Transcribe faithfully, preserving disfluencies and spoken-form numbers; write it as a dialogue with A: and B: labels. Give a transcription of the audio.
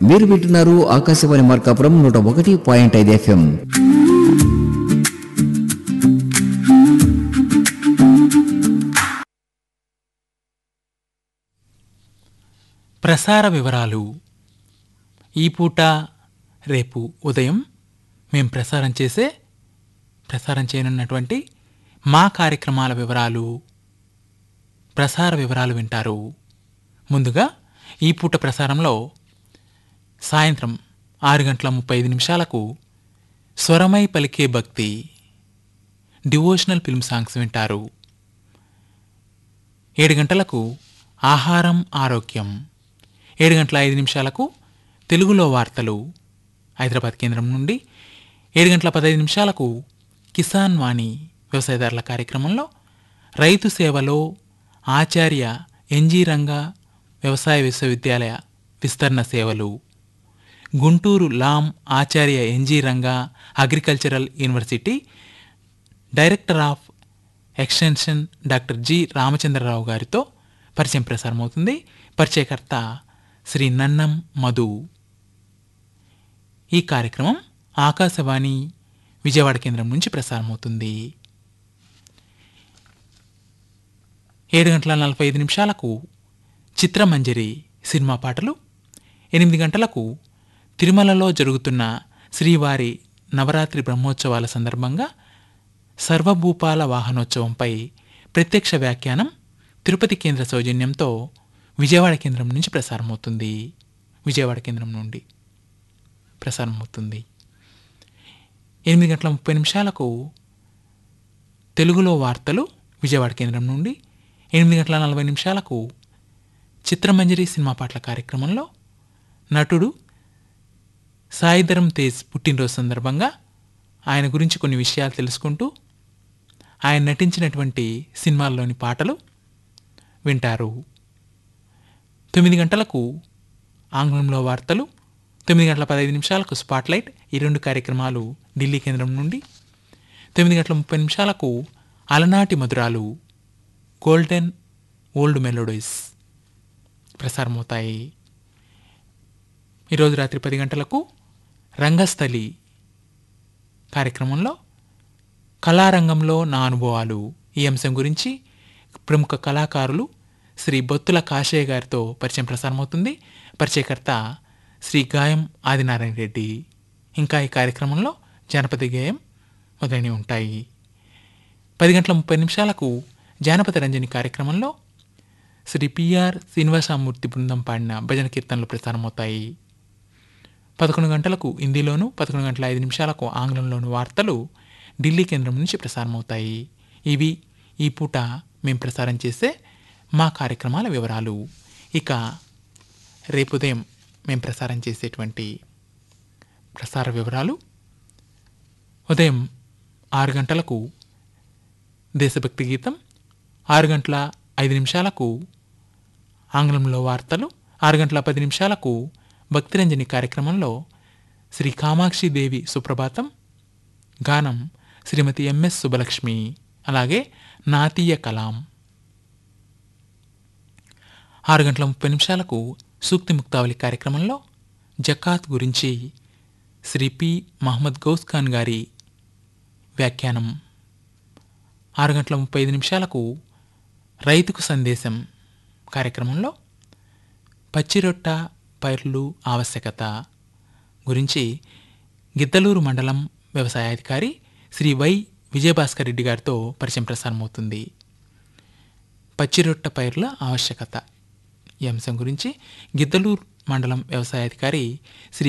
A: మీరు వింటున్నారు ఆకాశవాణి మార్కాపురం నూట ఒకటి పాయింట్ ఐదు ఎఫ్ఎం.
B: ప్రసార వివరాలు. ఈ పూట రేపు ఉదయం మేము ప్రసారం చేసే ప్రసారం చేయనున్నటువంటి మా కార్యక్రమాల వివరాలు, ప్రసార వివరాలు వింటారు. ముందుగా ఈ పూట ప్రసారంలో సాయంత్రం ఆరు గంటల ముప్పై ఐదు నిమిషాలకు స్వరమై పలికే భక్తి డివోషనల్ ఫిల్మ్ సాంగ్స్ వింటారు. ఏడు గంటలకు ఆహారం ఆరోగ్యం, ఏడు గంటల ఐదు నిమిషాలకు తెలుగులో వార్తలు హైదరాబాద్ కేంద్రం నుండి, ఏడు గంటల పదహైదు నిమిషాలకు కిసాన్ వాణి వ్యవసాయదారుల కార్యక్రమంలో రైతు సేవలో ఆచార్య ఎన్జీ రంగా వ్యవసాయ విశ్వవిద్యాలయ విస్తరణ సేవలు, గుంటూరు లాం ఆచార్య NG Ranga agricultural university director of extension doctor G Ramachandra Rao గారితో పరిచయం ప్రసారమవుతుంది. పరిచయకర్త శ్రీ నన్నం మధు. ఈ కార్యక్రమం ఆకాశవాణి విజయవాడ కేంద్రం నుంచి ప్రసారమవుతుంది. ఏడు గంటల నలభై ఐదు నిమిషాలకు చిత్రమంజరి సినిమా పాటలు, ఎనిమిది గంటలకు తిరుమలలో జరుగుతున్న శ్రీవారి నవరాత్రి బ్రహ్మోత్సవాల సందర్భంగా సర్వభూపాల వాహనోత్సవంపై ప్రత్యక్ష వ్యాఖ్యానం తిరుపతి కేంద్ర సౌజన్యంతో విజయవాడ కేంద్రం నుంచి ప్రసారమవుతుంది. విజయవాడ కేంద్రం నుండి ప్రసారమవుతుంది. ఎనిమిది గంటల ముప్పై నిమిషాలకు తెలుగులో వార్తలు విజయవాడ కేంద్రం నుండి, ఎనిమిది గంటల నలభై నిమిషాలకు చిత్రమంజరి సినిమా పాటల కార్యక్రమంలో నటుడు సాయిధరం తేజ్ పుట్టినరోజు సందర్భంగా ఆయన గురించి కొన్ని విషయాలు తెలుసుకుంటూ ఆయన నటించినటువంటి సినిమాల్లోని పాటలు వింటారు. తొమ్మిది గంటలకు ఆంగ్లంలో వార్తలు, తొమ్మిది గంటల పదహైదు నిమిషాలకు స్పాట్లైట్, ఈ రెండు కార్యక్రమాలు ఢిల్లీ కేంద్రం నుండి, తొమ్మిది గంటల ముప్పై నిమిషాలకు అలనాటి మధురాలు గోల్డెన్ ఓల్డ్ మెలోడీస్ ప్రసారమవుతాయి. ఈరోజు రాత్రి పది గంటలకు రంగస్థలి కార్యక్రమంలో కళారంగంలో నా అనుభవాలు, ఈ అంశం గురించి ప్రముఖ కళాకారులు శ్రీ బొత్తుల కాశయ్య గారితో పరిచయం ప్రసారమవుతుంది. పరిచయకర్త శ్రీ గాయం ఆదినారాయణ రెడ్డి. ఇంకా ఈ కార్యక్రమంలో జానపద గేయం మొదలైనవి ఉంటాయి. పది గంటల ముప్పై నిమిషాలకు జానపద రంజని కార్యక్రమంలో శ్రీ పిఆర్ శ్రీనివాసమూర్తి బృందం పాడిన భజన కీర్తనలు ప్రసారమవుతాయి. పదకొండు గంటలకు హిందీలోను, పదకొండు గంటల ఐదు నిమిషాలకు ఆంగ్లంలోను వార్తలు ఢిల్లీ కేంద్రం నుంచి ప్రసారమవుతాయి. ఇవి ఈ పూట మేము ప్రసారం చేసే మా కార్యక్రమాల వివరాలు. ఇక రేపు ఉదయం మేము ప్రసారం చేసేటువంటి ప్రసార వివరాలు: ఉదయం ఆరు గంటలకు దేశభక్తి గీతం, ఆరు గంటల ఐదు నిమిషాలకు ఆంగ్లంలో వార్తలు, ఆరు గంటల పది నిమిషాలకు భక్తిరంజని కార్యక్రమంలో శ్రీ కామాక్షిదేవి సుప్రభాతం, గానం శ్రీమతి ఎంఎస్ సుబ్బలక్ష్మి, అలాగే నాతీయ కలాం. ఆరు గంటల ముప్పై నిమిషాలకు సూక్తి ముక్తావళి కార్యక్రమంలో జకాత్ గురించి శ్రీ పి మహమ్మద్ గౌస్ ఖాన్ గారి వ్యాఖ్యానం. ఆరు గంటల ముప్పై ఐదు నిమిషాలకు రైతుకు సందేశం కార్యక్రమంలో పచ్చిరొట్ట పైర్లు ఆవశ్యకత గురించి గిద్దలూరు మండలం వ్యవసాయాధికారి శ్రీ వై విజయభాస్కర్ రెడ్డి గారితో పరిచయం ప్రసారమవుతుంది. పచ్చిరొట్ట పైర్ల ఆవశ్యకత ఈ అంశం గురించి గిద్దలూరు మండలం వ్యవసాయాధికారి శ్రీ